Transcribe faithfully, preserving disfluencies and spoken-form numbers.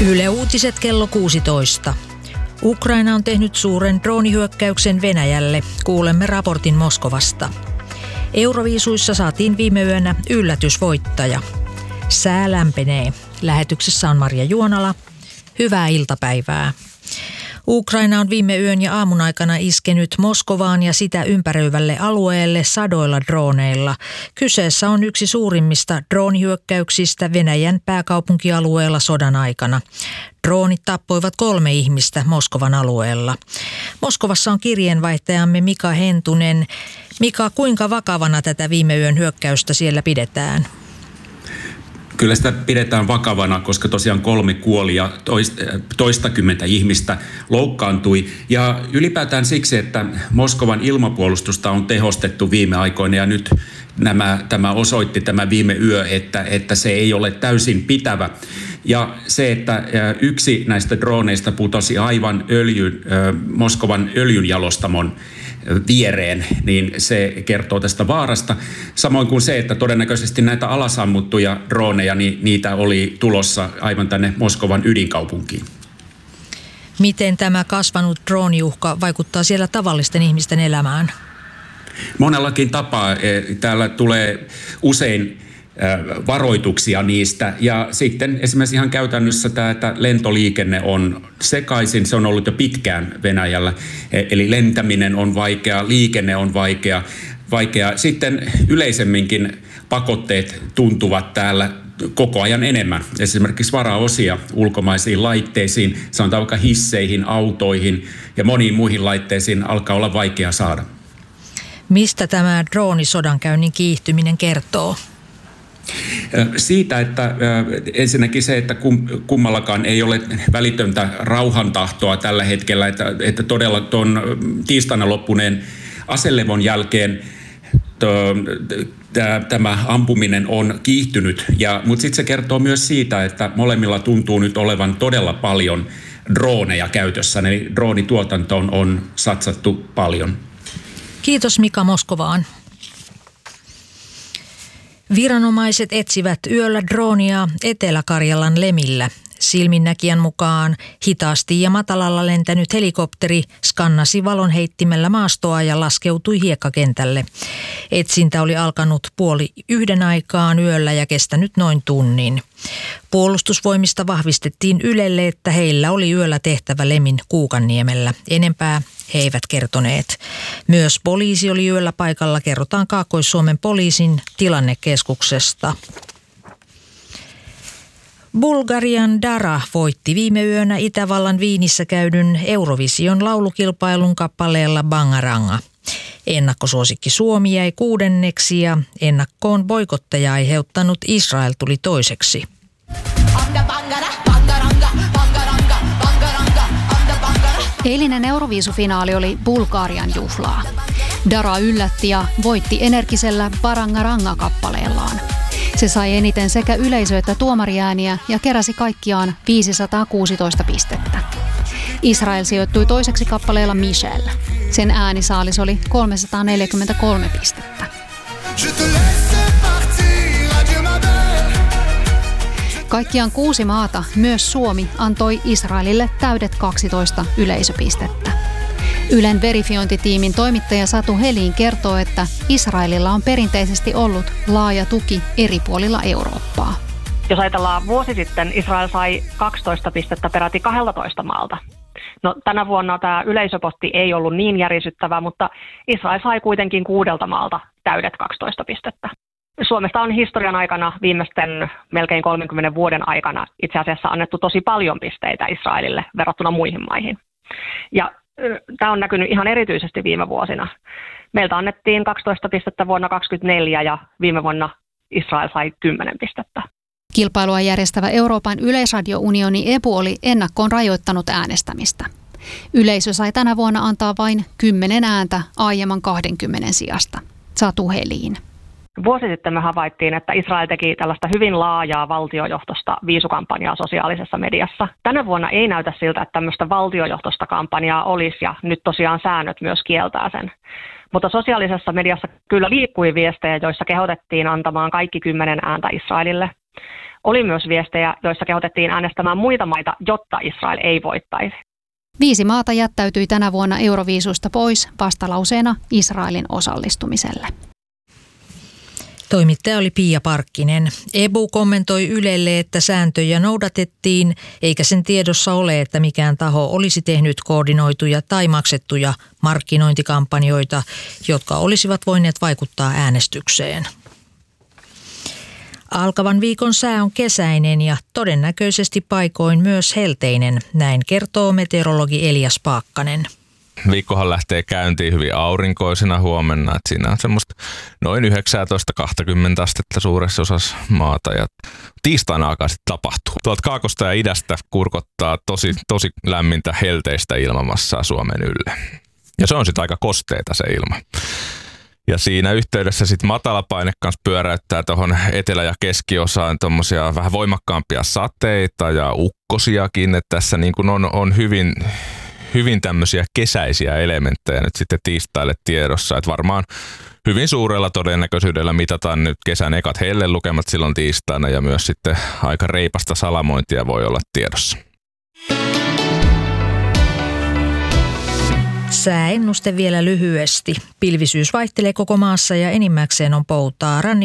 Yle Uutiset kello kuusitoista. Ukraina on tehnyt suuren droonihyökkäyksen Venäjälle. Kuulemme raportin Moskovasta. Euroviisuissa saatiin viime yönä yllätysvoittaja. Sää lämpenee. Lähetyksessä on Marja Juonala. Hyvää iltapäivää. Ukraina on viime yön ja aamun aikana iskenyt Moskovaan ja sitä ympäröivälle alueelle sadoilla drooneilla. Kyseessä on yksi suurimmista droonihyökkäyksistä Venäjän pääkaupunkialueella sodan aikana. Droonit tappoivat kolme ihmistä Moskovan alueella. Moskovassa on kirjeenvaihtajamme Mika Hentunen. Mika, kuinka vakavana tätä viime yön hyökkäystä siellä pidetään? Kyllä sitä pidetään vakavana, koska tosiaan kolme kuoli ja toistakymmentä ihmistä loukkaantui. Ja ylipäätään siksi, että Moskovan ilmapuolustusta on tehostettu viime aikoina ja nyt nämä, tämä osoitti tämä viime yö, että, että se ei ole täysin pitävä. Ja se, että yksi näistä drooneista putosi aivan öljyn, Moskovan öljynjalostamon viereen, niin se kertoo tästä vaarasta. Samoin kuin se, että todennäköisesti näitä alasammuttuja drooneja, niin niitä oli tulossa aivan tänne Moskovan ydinkaupunkiin. Miten tämä kasvanut drooniuhka vaikuttaa siellä tavallisten ihmisten elämään? Monellakin tapaa. Täällä tulee usein varoituksia niistä ja sitten esimerkiksi ihan käytännössä tämä, että lentoliikenne on sekaisin, se on ollut jo pitkään Venäjällä, eli lentäminen on vaikea, liikenne on vaikea, vaikea. Sitten yleisemminkin pakotteet tuntuvat täällä koko ajan enemmän. Esimerkiksi varaosia ulkomaisiin laitteisiin, sanotaan vaikka hisseihin, autoihin ja moniin muihin laitteisiin alkaa olla vaikea saada. Mistä tämä droonisodankäynnin kiihtyminen kertoo? Siitä, että ensinnäkin se, että kummallakaan ei ole välitöntä rauhantahtoa tällä hetkellä, että, että todella tuon tiistaina loppuneen aselevon jälkeen to, tämä ampuminen on kiihtynyt, ja, mutta sitten se kertoo myös siitä, että molemmilla tuntuu nyt olevan todella paljon drooneja käytössä, eli droonituotantoon on satsattu paljon. Kiitos Mika Moskovaan. Viranomaiset etsivät yöllä droonia Etelä-Karjalan Lemillä. Silminnäkijän mukaan hitaasti ja matalalla lentänyt helikopteri skannasi valonheittimellä maastoa ja laskeutui hiekkakentälle. Etsintä oli alkanut puoli yhden aikaan yöllä ja kestänyt noin tunnin. Puolustusvoimista vahvistettiin Ylelle, että heillä oli yöllä tehtävä Lemin Kuukanniemellä. Enempää he eivät kertoneet. Myös poliisi oli yöllä paikalla, kerrotaan Kaakkois-Suomen poliisin tilannekeskuksesta. Bulgarian Dara voitti viime yönä Itävallan Viinissä käydyn Eurovision laulukilpailun kappaleella Bangaranga. Ennakkosuosikki Suomi jäi kuudenneksi ja ennakkoon boikottaja aiheuttanut Israel tuli toiseksi. Eilinen Euroviisufinaali oli Bulgarian juhlaa. Dara yllätti ja voitti energisellä Bangaranga-kappaleellaan. Se sai eniten sekä yleisö- että tuomariääniä ja keräsi kaikkiaan viisisataakuusitoista pistettä. Israel sijoittui toiseksi kappaleella Michelle. Sen äänisaalis oli kolmesataaneljäkymmentäkolme pistettä. Kaikkiaan kuusi maata, myös Suomi, antoi Israelille täydet kaksitoista yleisöpistettä. Ylen verifiointitiimin toimittaja Satu Helin kertoo, että Israelilla on perinteisesti ollut laaja tuki eri puolilla Eurooppaa. Jos ajatellaan vuosi sitten, Israel sai kaksitoista pistettä peräti kaksitoista maalta. No, tänä vuonna tämä yleisöpotti ei ollut niin järisyttävä, mutta Israel sai kuitenkin kuudelta maalta täydet kaksitoista pistettä. Suomesta on historian aikana viimeisten melkein kolmenkymmenen vuoden aikana itse asiassa annettu tosi paljon pisteitä Israelille verrattuna muihin maihin. Ja tämä on näkynyt ihan erityisesti viime vuosina. Meiltä annettiin kaksitoista pistettä vuonna kaksituhattakaksikymmentäneljä ja viime vuonna Israel sai kymmenen pistettä. Kilpailua järjestävä Euroopan yleisradiounioni E B U oli ennakkoon rajoittanut äänestämistä. Yleisö sai tänä vuonna antaa vain kymmenen ääntä aiemman kaksikymmentä sijasta. Satu Helin. Vuosi sitten me havaittiin, että Israel teki tällaista hyvin laajaa valtiojohtoista viisukampanjaa sosiaalisessa mediassa. Tänä vuonna ei näytä siltä, että tämmöistä valtiojohtoista kampanjaa olisi ja nyt tosiaan säännöt myös kieltää sen. Mutta sosiaalisessa mediassa kyllä liikkui viestejä, joissa kehotettiin antamaan kaikki kymmenen ääntä Israelille. oli myös viestejä, joissa kehotettiin äänestämään muita maita, jotta Israel ei voittaisi. Viisi maata jättäytyi tänä vuonna Euroviisusta pois vastalauseena Israelin osallistumiselle. Toimittaja oli Pia Parkkinen. E B U kommentoi Ylelle, että sääntöjä noudatettiin, eikä sen tiedossa ole, että mikään taho olisi tehnyt koordinoituja tai maksettuja markkinointikampanjoita, jotka olisivat voineet vaikuttaa äänestykseen. Alkavan viikon sää on kesäinen ja todennäköisesti paikoin myös helteinen, näin kertoo meteorologi Elias Paakkanen. Viikkohan lähtee käyntiin hyvin aurinkoisena huomenna, että siinä on semmoista noin yhdeksäntoista kaksikymmentä astetta suuressa osassa maata ja tiistaina alkaa sitten tapahtuu. Tuolta kaakosta ja idästä kurkottaa tosi, tosi lämmintä helteistä ilmamassaa Suomen ylle. Ja se on sitten aika kosteita se ilma. Ja siinä yhteydessä sitten matalapaine kanssa pyöräyttää tuohon etelä- ja keskiosaan tuommoisia vähän voimakkaampia sateita ja ukkosiakin, että tässä niin kun on, on hyvin... hyvin tämmöisiä kesäisiä elementtejä nyt sitten tiistaille tiedossa, että varmaan hyvin suurella todennäköisyydellä mitataan nyt kesän ekat hellelukemat silloin tiistaina ja myös sitten aika reipasta salamointia voi olla tiedossa. Sääennuste vielä lyhyesti. Pilvisyys vaihtelee koko maassa ja enimmäkseen on poutaa.